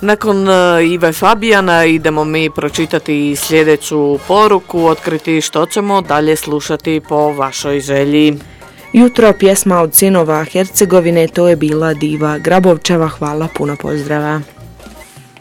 Nakon Ive Fabijana idemo mi pročitati sljedeću poruku, otkriti što ćemo dalje slušati po vašoj želji. Jutro pjesma od sinova Hercegovine, to je bila Diva Grabovčeva, hvala, puno pozdrava.